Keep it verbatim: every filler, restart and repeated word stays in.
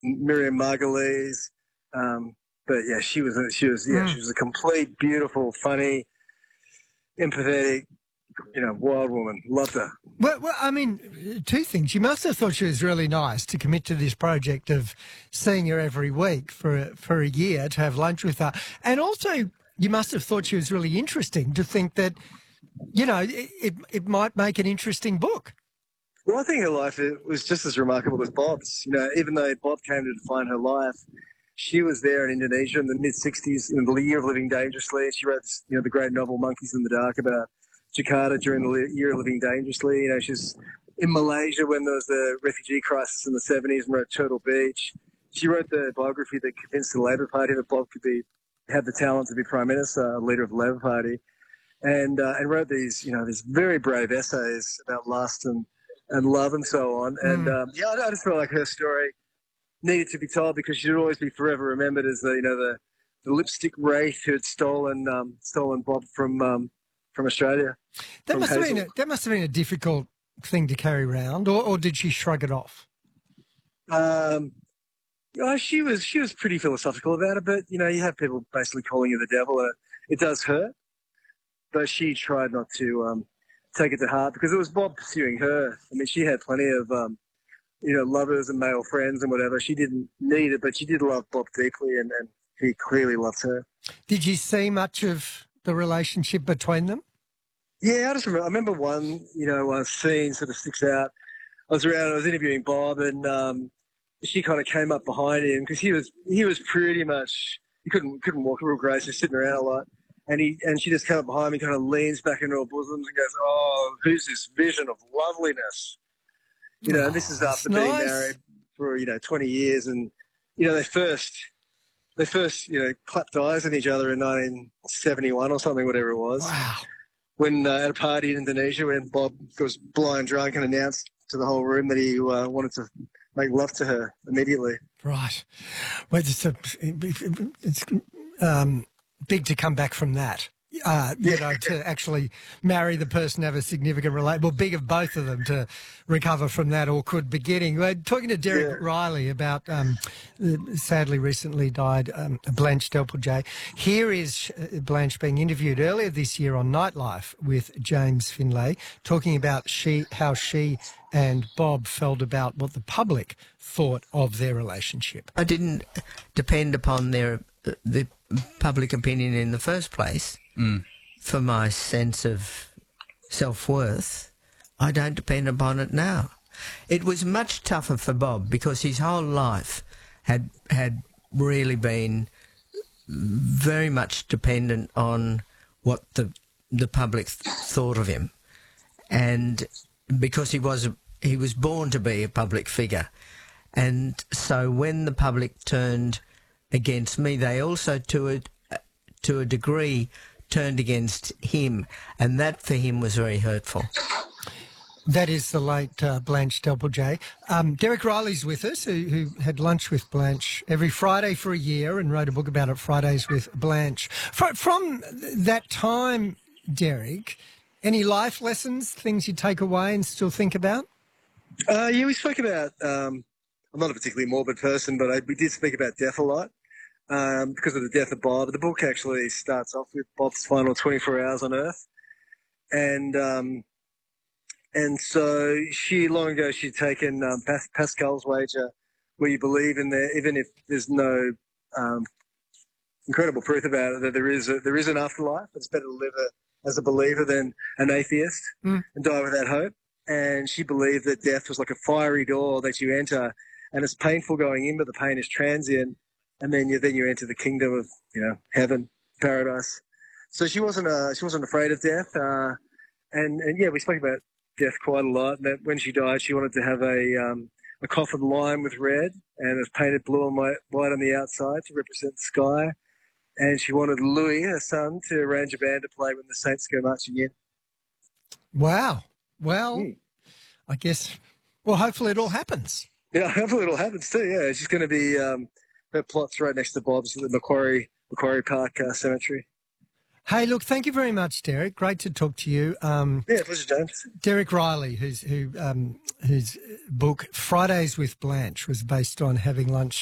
Miriam Margolyes. Um, but yeah, she was a, she was yeah Mm. she was a complete, beautiful, funny, empathetic, you know, wild woman. Loved her. Well, well, I mean, two things. You must have thought she was really nice to commit to this project of seeing her every week for a, for a year to have lunch with her, and also you must have thought she was really interesting to think that, you know, it it, it might make an interesting book. Well, I think her life was just as remarkable as Bob's. You know, even though Bob came to define her life, she was there in Indonesia in the mid sixties, in the year of living dangerously. She wrote, you know, the great novel Monkeys in the Dark about Jakarta during the year of living dangerously. You know, she's in Malaysia when there was the refugee crisis in the seventies and wrote Turtle Beach. She wrote the biography that convinced the Labor Party that Bob could be had the talent to be Prime Minister, leader of the Labor Party, and uh, and wrote these, you know, these very brave essays about lust and, and love and so on. Mm. And um, yeah, I, I just felt like her story needed to be told because she'd always be forever remembered as the, you know, the, the lipstick wraith who had stolen um, stolen Bob from um, from Australia. That from must have Hazel. been a, that must have been a difficult thing to carry around, or, or did she shrug it off? Um, oh, she was she was pretty philosophical about it, but you know, you have people basically calling you the devil, and it, it does hurt. But she tried not to um, take it to heart because it was Bob pursuing her. I mean, she had plenty of um, you know, lovers and male friends and whatever. She didn't need it, but she did love Bob deeply, and, and he clearly loves her. Did you see much of the relationship between them? Yeah, I just remember. I remember one, you know, uh, scene sort of sticks out. I was around. I was interviewing Bob, and um, she kind of came up behind him because he was he was pretty much he couldn't couldn't walk real great, just sitting around a lot. And he and she just came up behind me, kind of leans back into her bosoms and goes, "Oh, who's this vision of loveliness?" You know, Oh, and this is after that's being nice. married for you know twenty years, and you know they first they first you know clapped eyes on each other in nineteen seventy-one or something, whatever it was. Wow. When uh, at a party in Indonesia, when Bob was blind drunk and announced to the whole room that he uh, wanted to make love to her immediately. Right. Well, it's, a, it's um, big to come back from that. Uh, you know, to actually marry the person, have a significant relationship. Well, big of both of them to recover from that awkward beginning. We're talking to Derek Yeah. Riley about, um, the sadly recently died um, Blanche Delpage. Here is uh, Blanche being interviewed earlier this year on Nightlife with James Finlay, talking about she how she and Bob felt about what the public thought of their relationship. I didn't depend upon their the public opinion in the first place Mm. for my sense of self-worth. I don't depend upon it now. It was much tougher for Bob because his whole life had had really been very much dependent on what the the public th- thought of him, and because he was a, he was born to be a public figure, and so when the public turned against me, they also to a to a degree turned against him, and that for him was very hurtful. That is the late uh, Blanche Delpage. Um, Derek Riley's with us, who, who had lunch with Blanche every Friday for a year and wrote a book about it, Fridays with Blanche. From, from that time, Derek, any life lessons, things you take away and still think about? Uh, yeah, we spoke about. Um, I'm not a particularly morbid person, but I, we did speak about death a lot. Um, because of the death of Bob. The book actually starts off with Bob's final twenty-four hours on Earth. And um, and so she, long ago, she'd taken um, Pas- Pascal's wager, where you believe in there, even if there's no um, incredible proof about it, that there is a, there is an afterlife. It's better to live a, as a believer than an atheist Mm. and die without hope. And she believed that death was like a fiery door that you enter, and it's painful going in, but the pain is transient. And then you then you enter the kingdom of, you know, heaven, paradise. So she wasn't uh, she wasn't afraid of death, uh, and and yeah, we spoke about death quite a lot. And that when she died, she wanted to have a um, a coffin lined with red, and it was painted blue and white, white on the outside to represent the sky. And she wanted Louis, her son, to arrange a band to play when the Saints go marching in. Wow. Well, Mm. I guess, well, hopefully it all happens. Yeah, hopefully it'll happen too. Yeah, she's going to be. Um, her plot's right next to Bob's at the Macquarie Macquarie Park uh, Cemetery. Hey, look, thank you very much, Derek. Great to talk to you. Um, Yeah, pleasure, James. Derek Riley, who's, who, um, whose book Fridays with Blanche was based on having lunch